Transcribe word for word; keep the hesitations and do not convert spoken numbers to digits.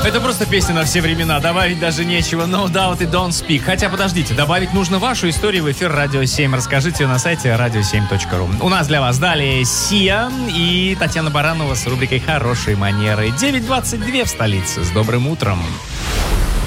Это просто песня на все времена. Добавить даже нечего. No doubt и Don't Speak. Хотя, подождите, добавить нужно вашу историю в эфир Радио семь. Расскажите ее на сайте радио семь точка ру. У нас для вас далее Сия и Татьяна Баранова с рубрикой «Хорошие манеры». девять двадцать два в столице. С добрым утром.